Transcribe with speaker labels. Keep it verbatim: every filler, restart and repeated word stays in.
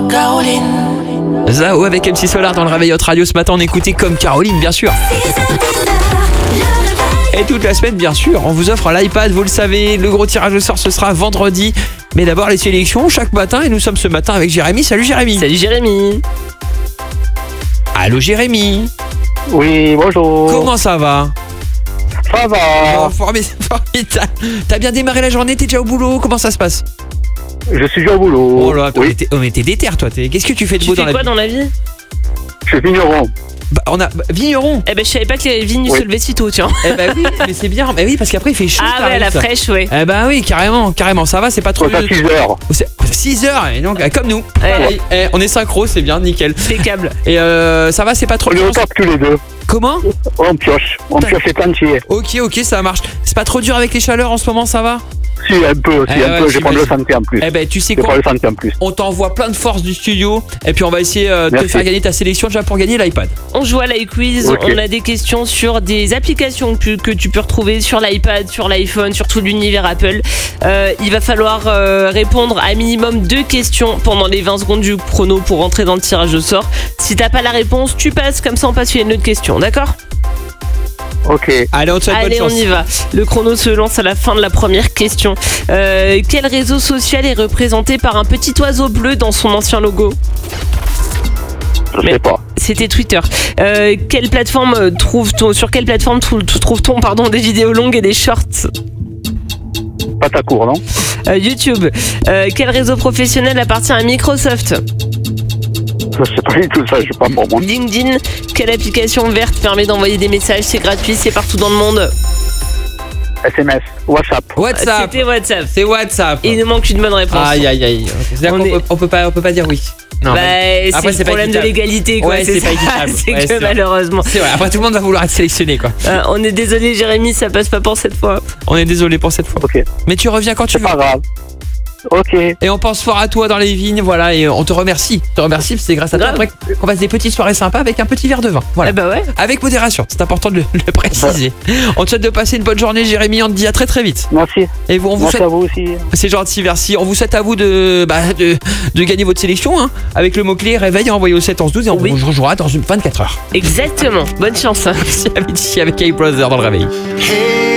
Speaker 1: Caroline.
Speaker 2: Zao avec M C Solar dans le réveil Hot Radio. Ce matin, on écoutait Comme Caroline, bien sûr. Et toute la semaine, bien sûr, on vous offre l'iPad, vous le savez. Le gros tirage au sort, ce sera vendredi. Mais d'abord, les sélections chaque matin. Et nous sommes ce matin avec Jérémy. Salut Jérémy.
Speaker 3: Salut Jérémy.
Speaker 2: Allô Jérémy.
Speaker 4: Oui, bonjour.
Speaker 2: Comment ça va?
Speaker 4: Ça va.
Speaker 2: Oh, formidable. T'as bien démarré la journée? T'es déjà au boulot? Comment ça se passe?
Speaker 4: Je suis déjà au boulot.
Speaker 2: Oh là,
Speaker 4: oui.
Speaker 2: t'es, oh, mais t'es déter, toi. T'es... Qu'est-ce que tu fais de
Speaker 3: Tu
Speaker 2: beau
Speaker 3: fais
Speaker 2: dans la
Speaker 3: quoi
Speaker 2: vie?
Speaker 3: dans la vie?
Speaker 4: Je suis vigneron.
Speaker 2: Bah, on a bah, vigneron.
Speaker 3: Eh ben je savais pas que les vignes
Speaker 4: Oui.
Speaker 3: se levaient si tôt, tiens.
Speaker 2: Eh bah oui, mais c'est bien. Mais oui, parce qu'après il fait chaud.
Speaker 3: Ah ouais, la fraîche, ouais.
Speaker 2: Eh bah oui, carrément, carrément. Ça va, c'est pas trop.
Speaker 4: C'est à six heures.
Speaker 2: six heures, et donc comme nous.
Speaker 3: Ouais.
Speaker 2: Eh, eh, on est synchro, c'est bien, nickel.
Speaker 3: Impeccable.
Speaker 2: Et euh, ça va, c'est pas trop.
Speaker 4: On est au top tous les deux.
Speaker 2: Comment?
Speaker 4: On pioche. On pioche les entiers.
Speaker 2: Ok, ok, ça marche. C'est pas trop dur avec les chaleurs en ce moment, ça va?
Speaker 4: Si, un peu, si,
Speaker 2: Eh
Speaker 4: un
Speaker 2: ouais,
Speaker 4: peu. Je vais prendre le
Speaker 2: j'imagine.
Speaker 4: santé en plus.
Speaker 2: Eh ben, tu sais
Speaker 4: Je vais
Speaker 2: quoi?
Speaker 4: prendre le santé en plus.
Speaker 2: On t'envoie plein de force du studio. Et puis on va essayer euh, de te
Speaker 4: Merci.
Speaker 2: faire gagner ta sélection déjà pour gagner l'iPad.
Speaker 3: On joue à l'iQuiz,
Speaker 4: Ok.
Speaker 3: on a des questions sur des applications que, que tu peux retrouver sur l'iPad, sur l'iPhone, sur tout l'univers Apple. Euh, il va falloir euh, répondre à minimum deux questions pendant les vingt secondes du chrono pour rentrer dans le tirage au sort. Si t'as pas la réponse, tu passes, comme ça on passe sur une autre question, d'accord?
Speaker 4: Ok.
Speaker 2: Allez, on te souhaite
Speaker 3: Allez,
Speaker 2: bonne
Speaker 3: on
Speaker 2: chance.
Speaker 3: y va. Le chrono se lance à la fin de la première question. Euh, quel réseau social est représenté par un petit oiseau bleu dans son ancien logo?
Speaker 4: Je
Speaker 3: Mais-
Speaker 4: sais pas.
Speaker 3: C'était Twitter. Euh, quelle plateforme trouve-t-on, sur quelle plateforme trou- trouve-t-on pardon, des vidéos longues et des shorts?
Speaker 4: Pas ta cour, non?
Speaker 3: Euh, YouTube. Euh, quel réseau professionnel appartient à Microsoft?
Speaker 4: Je sais pas du tout ça, je sais pas pour moi.
Speaker 3: LinkedIn. Quelle application verte permet d'envoyer des messages? C'est gratuit, c'est partout dans le monde.
Speaker 4: S M S, WhatsApp.
Speaker 2: WhatsApp.
Speaker 3: C'était WhatsApp.
Speaker 2: C'est WhatsApp.
Speaker 3: Et il nous manque une bonne réponse.
Speaker 2: Aïe aïe aïe. C'est-à-dire
Speaker 3: On
Speaker 2: qu'on
Speaker 3: est-
Speaker 2: peut, on peut pas, on peut pas dire oui. Non.
Speaker 3: Bah,
Speaker 2: mais-
Speaker 3: c'est
Speaker 2: Après,
Speaker 3: le
Speaker 2: c'est pas
Speaker 3: problème de
Speaker 2: équitable.
Speaker 3: l'égalité, quoi.
Speaker 2: Ouais,
Speaker 3: c'est
Speaker 2: c'est
Speaker 3: ça.
Speaker 2: pas équitable.
Speaker 3: C'est
Speaker 2: Ouais,
Speaker 3: que
Speaker 2: c'est vrai.
Speaker 3: malheureusement.
Speaker 2: C'est vrai. Après, tout le monde va vouloir être sélectionné, quoi.
Speaker 3: Euh, on est désolé, Jérémy, ça passe pas pour cette fois.
Speaker 2: On est désolé pour cette fois.
Speaker 4: Ok.
Speaker 2: Mais tu reviens quand tu
Speaker 4: C'est
Speaker 2: veux.
Speaker 4: pas grave. Ok.
Speaker 2: Et on pense fort à toi dans les vignes, voilà, et on te remercie. On te remercie parce que c'est grâce à toi
Speaker 3: Grave.
Speaker 2: après qu'on passe des petites soirées sympas avec un petit verre de vin. Voilà.
Speaker 3: Eh bah ouais.
Speaker 2: Avec modération, c'est important de le, le préciser. On te souhaite de passer une bonne journée, Jérémy. On te dit à très très vite.
Speaker 4: Merci.
Speaker 2: Et vous, on vous
Speaker 4: Merci
Speaker 2: souhaite.
Speaker 4: à vous aussi.
Speaker 2: C'est gentil, merci. On vous souhaite à vous de, bah, de, de gagner votre sélection hein, avec le mot-clé réveil envoyé au sept onze douze et on
Speaker 3: Oui.
Speaker 2: vous rejoindra dans une vingt-quatre heures.
Speaker 3: Exactement. Bonne chance.
Speaker 2: Merci à Avicii avec K-Brother dans le réveil.
Speaker 1: Hey.